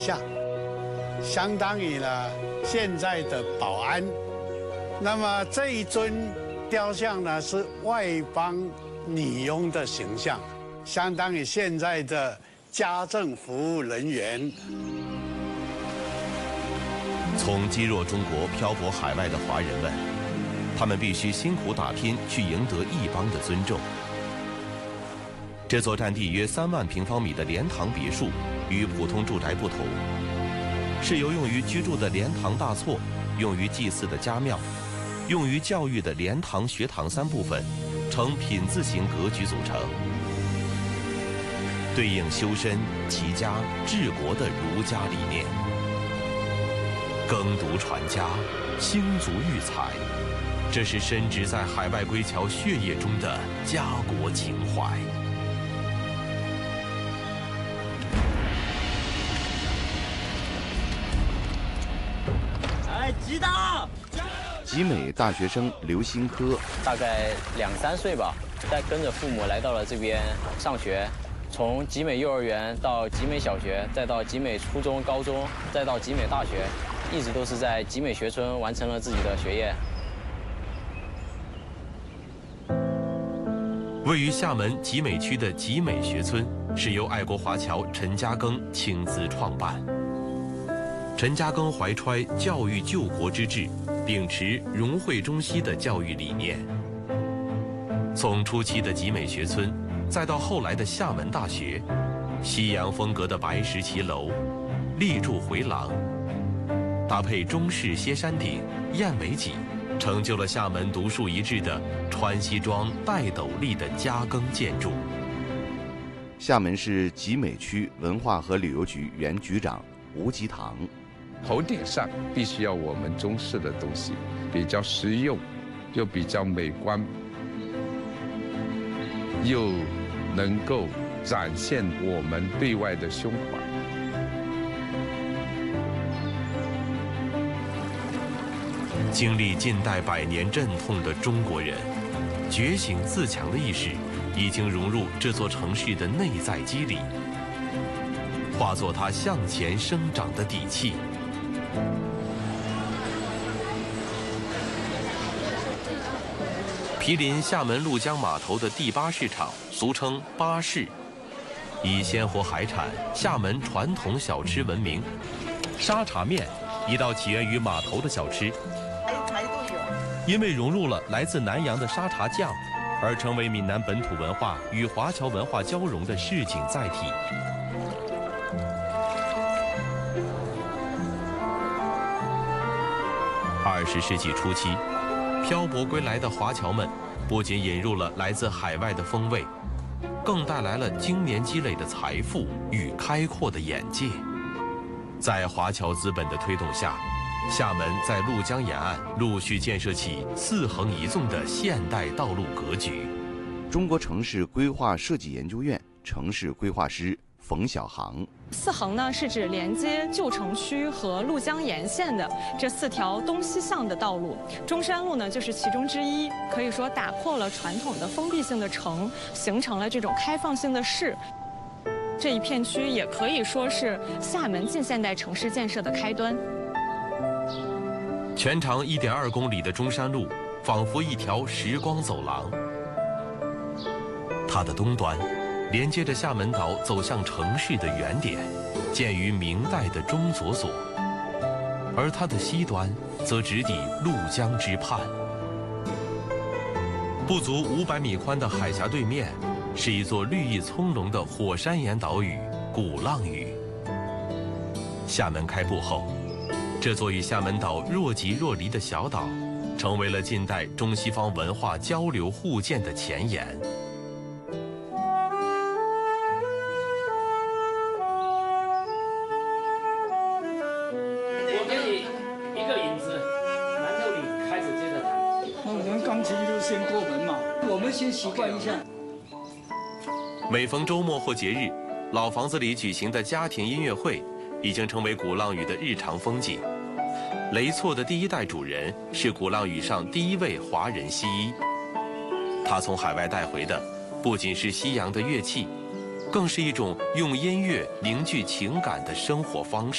像，相当于呢现在的保安。那么这一尊雕像呢是外邦女佣的形象，相当于现在的家政服务人员。 从积弱中国漂泊海外的华人们，他们必须辛苦打拼去赢得异邦的尊重。这座占地约3万平方米的莲塘别墅，与普通住宅不同，是由用于居住的莲塘大厝、用于祭祀的家庙、用于教育的莲塘学堂3部分，呈品字形格局组成，对应修身、齐家、治国的儒家理念。耕读传家，兴族育才，这是深植在海外归侨血液中的家国情怀。 哎，吉大！ 集美大学生刘新科， 大概2、3岁吧，带跟着父母来到了这边上学。从集美幼儿园到集美小学，再到集美初中、高中，再到集美大学，一直都是在集美学村完成了自己的学业。 位于厦门集美区的集美学村，是由爱国华侨陈嘉庚亲自创办。陈嘉庚怀揣教育救国之志，秉持融汇中西的教育理念。从初期的集美学村，再到后来的厦门大学，西洋风格的白石骑楼、立柱回廊，搭配中式歇山顶、燕尾脊，成就了厦门独树一帜的穿西装戴斗笠的嘉庚建筑。 厦门市集美区文化和旅游局原局长吴吉堂。 头顶上必须要我们中式的东西，比较实用，又比较美观，又能够展现我们对外的胸怀。 经历近代100年阵痛的中国人，觉醒自强的意识已经融入这座城市的内在肌理，化作它向前生长的底气。毗邻厦门鹭江码头的第8市场，俗称8市，以鲜活海产、厦门传统小吃闻名。沙茶面，一道起源于码头的小吃，因为融入了来自南洋的沙茶酱，而成为闽南本土文化与华侨文化交融的市井载体。20世纪初期，漂泊归来的华侨们不仅引入了来自海外的风味，更带来了经年积累的财富与开阔的眼界。在华侨资本的推动下，厦门在鹭江沿岸陆续建设起4横一纵的现代道路格局。 中国城市规划设计研究院城市规划师冯小航。 4横呢是指连接旧城区和鹭江沿线的这4条东西向的道路，中山路呢就是其中之一。可以说打破了传统的封闭性的城，形成了这种开放性的市。这一片区也可以说是厦门近现代城市建设的开端。 全长1.2公里的中山路，仿佛一条时光走廊。它的东端连接着厦门岛走向城市的原点，建于明代的中佐所；而它的西端则直抵鹭江之畔。不足500米宽的海峡对面，是一座绿意葱茏的火山岩岛屿——鼓浪屿。厦门开埠后，这座与厦门岛若即若离的小岛，成为了近代中西方文化交流互鉴的前沿。 我给你一个引子，然后你开始接着弹。 那我们钢琴就先过门嘛，我们先习惯一下。 每逢周末或节日，老房子里举行的家庭音乐会，已经成为鼓浪屿的日常风景。雷错的第1代主人是鼓浪屿上第1位华人西医，他从海外带回的不仅是西洋的乐器， 更是一种用音乐凝聚情感的生活方式。